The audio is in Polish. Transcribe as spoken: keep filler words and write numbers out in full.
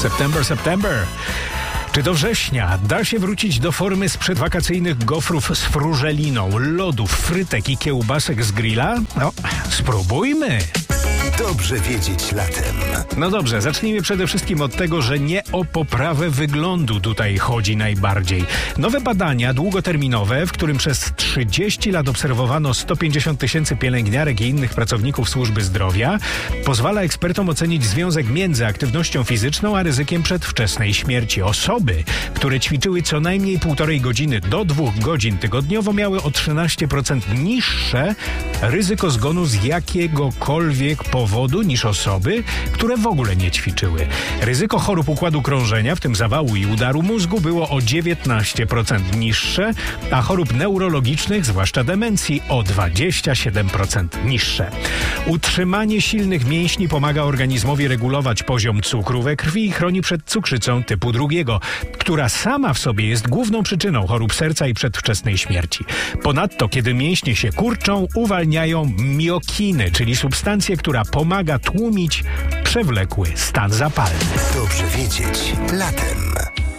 September, September. Czy do września da się wrócić do formy sprzed wakacyjnych gofrów z frużeliną, lodów, frytek i kiełbasek z grilla? No, spróbujmy. Dobrze wiedzieć latem. No dobrze, zacznijmy przede wszystkim od tego, że nie o poprawę wyglądu tutaj chodzi najbardziej. Nowe badania długoterminowe, w którym przez trzydzieści lat obserwowano sto pięćdziesiąt tysięcy pielęgniarek i innych pracowników służby zdrowia, pozwala ekspertom ocenić związek między aktywnością fizyczną a ryzykiem przedwczesnej śmierci. Osoby, które ćwiczyły co najmniej półtorej godziny do dwóch godzin tygodniowo, miały o trzynaście procent niższe ryzyko zgonu z jakiegokolwiek powodu niż osoby, które w ogóle nie ćwiczyły. Ryzyko chorób układu krążenia, w tym zawału i udaru mózgu, było o dziewiętnaście procent niższe, a chorób neurologicznych, zwłaszcza demencji, o dwadzieścia siedem procent niższe. Utrzymanie silnych mięśni pomaga organizmowi regulować poziom cukru we krwi i chroni przed cukrzycą typu drugiego, która sama w sobie jest główną przyczyną chorób serca i przedwczesnej śmierci. Ponadto, kiedy mięśnie się kurczą, uwalniają miokiny, czyli substancję, która pomaga tłumić przewlekły stan zapalny. Dobrze wiedzieć latem.